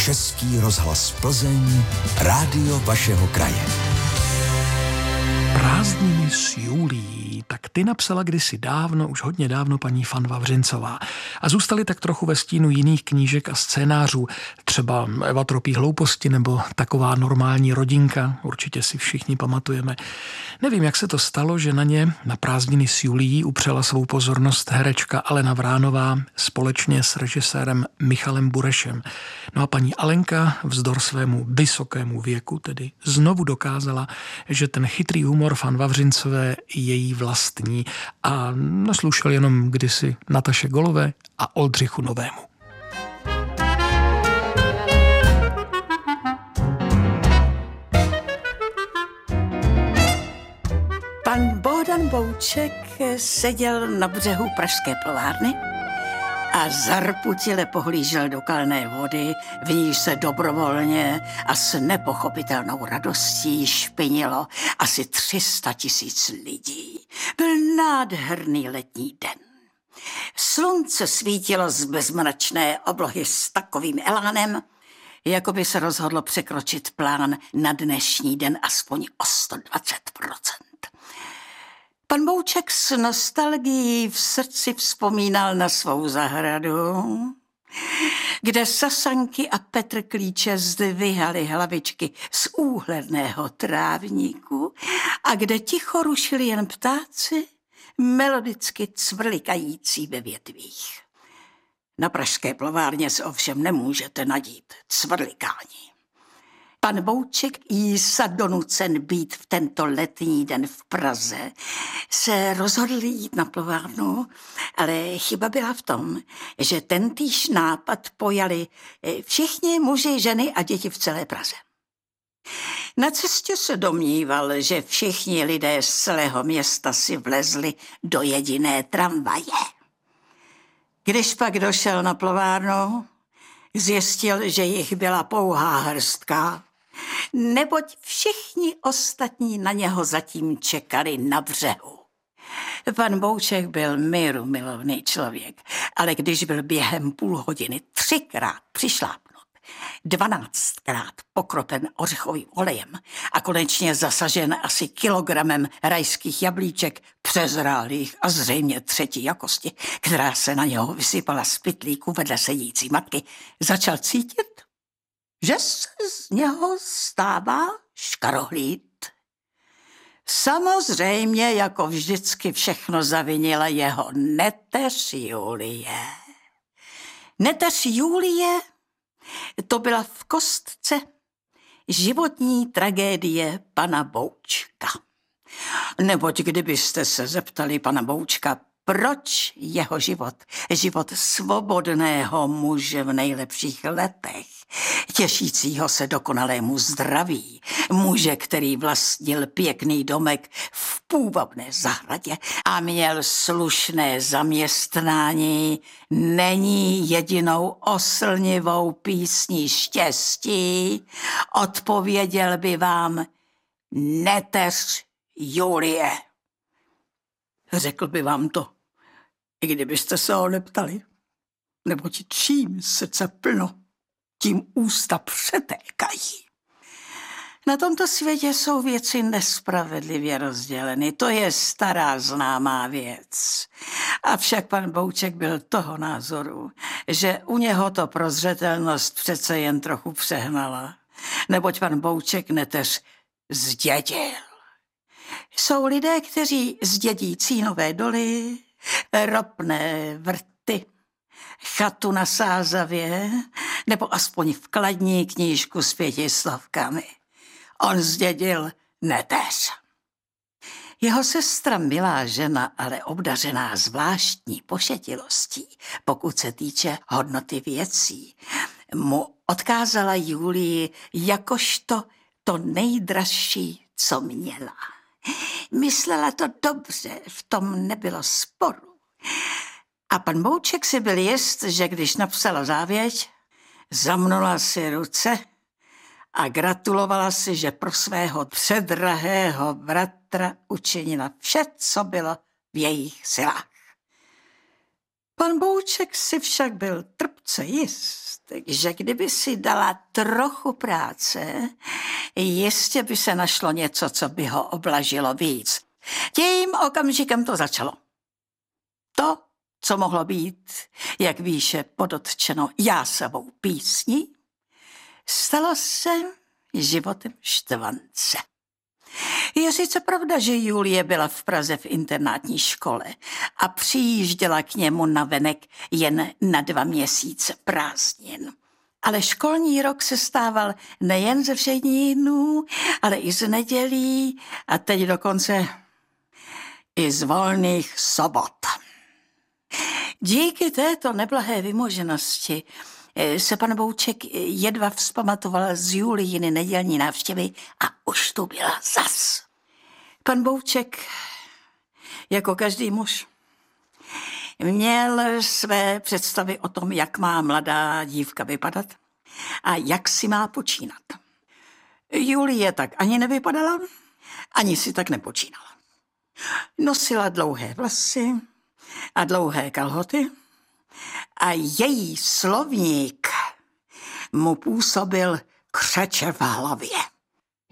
Český rozhlas Plzeň, rádio vašeho kraje. Prázdniny s Julií, tak ty napsala kdysi dávno, už hodně dávno paní Fan Vavřincová. A zůstaly tak trochu ve stínu jiných knížek a scénářů, třeba Eva tropí hlouposti nebo Taková normální rodinka, určitě si všichni pamatujeme. Nevím, jak se to stalo, že na ně, na Prázdniny s Julií, upřela svou pozornost herečka Alena Vránová společně s režisérem Michalem Burešem. No a paní Alenka vzdor svému vysokému věku tedy znovu dokázala, že ten chytrý humor Fan Vavřincové je její vlastní a naslušel jenom kdysi Nataše Golové a Oldřichu Novému. Pan Bohdan Bouček seděl na břehu pražské plovárny a zarputile pohlížel do kalné vody, v níž se dobrovolně a s nepochopitelnou radostí špinilo asi 300 000 lidí. Byl nádherný letní den. Slunce svítilo z bezmračné oblohy s takovým elánem, jako by se rozhodlo překročit plán na dnešní den aspoň o 120%. Pan Bouček s nostalgií v srdci vzpomínal na svou zahradu, kde sasanky a Petr Klíče zdvihaly hlavičky z úhledného trávníku a kde ticho rušili jen ptáci, melodicky cvrlikající ve větvích. Na pražské plovárně se ovšem nemůžete nadít cvrlikání. Pan Bouček, jísa donucen být v tento letní den v Praze, se rozhodl jít na plovárnu, ale chyba byla v tom, že tentýž nápad pojali všichni muži, ženy a děti v celé Praze. Na cestě se domníval, že všichni lidé z celého města si vlezli do jediné tramvaje. Když pak došel na plovárnu, zjistil, že jich byla pouhá hrstka, neboť všichni ostatní na něho zatím čekali na břehu. Pan Bouček byl mírumilovný člověk, ale když byl během půl hodiny 3krát přišlápnut, 12krát pokropen ořechovým olejem a konečně zasažen asi kilogramem rajských jablíček přezrálých a zřejmě 3. jakosti, která se na něho vysypala z pytlíku vedle sedící matky, začal cítit, že se z něho stává škarohlíd. Samozřejmě jako vždycky všechno zavinila jeho neteř Julie. Neteř Julie to byla v kostce životní tragédie pana Boučka. Neboť kdybyste se zeptali pana Boučka, proč jeho život svobodného muže v nejlepších letech, těšícího se dokonalému zdraví, muže, který vlastnil pěkný domek v půvabné zahradě a měl slušné zaměstnání, není jedinou oslnivou písní štěstí, odpověděl by vám neteř Julie. Řekl by vám to, i kdybyste se ho neptali, neboť čím srdce plno, tím ústa přetékají. Na tomto světě jsou věci nespravedlivě rozděleny, to je stará známá věc. Avšak pan Bouček byl toho názoru, že u něho to prozřetelnost přece jen trochu přehnala, neboť pan Bouček neteř zdědil. Jsou lidé, kteří zdědí cínové doly, ropné vrty, chatu na Sázavě nebo aspoň vkladní knížku s 500. On zdědil neteř. Jeho sestra, milá žena, ale obdařená zvláštní pošetilostí, pokud se týče hodnoty věcí, mu odkázala Julii jakožto to nejdražší, co měla. Myslela to dobře, v tom nebylo sporu. A pan Bouček si byl jist, že když napsala závěť, zamnula si ruce a gratulovala si, že pro svého předrahého bratra učinila vše, co bylo v jejich silách. Pan Bouček si však byl trpce jist, že kdyby si dala trochu práce, jistě by se našlo něco, co by ho oblažilo víc. Tím okamžikem to začalo. To, co mohlo být, jak výše podotčeno jásavou písní, stalo se životem Štvance. Je sice pravda, že Julie byla v Praze v internátní škole a přijížděla k němu navenek jen na 2 měsíce prázdnin. Ale školní rok se stával nejen ze všedních dnů, ale i z nedělí a teď dokonce i z volných sobot. Díky této neblahé vymoženosti se pan Bouček jedva vzpamatoval z Julijiny nedělní návštěvy a už tu byla zas. Pan Bouček, jako každý muž, měl své představy o tom, jak má mladá dívka vypadat a jak si má počínat. Julie tak ani nevypadala, ani si tak nepočínala. Nosila dlouhé vlasy a dlouhé kalhoty a její slovník mu působil křeče v hlavě.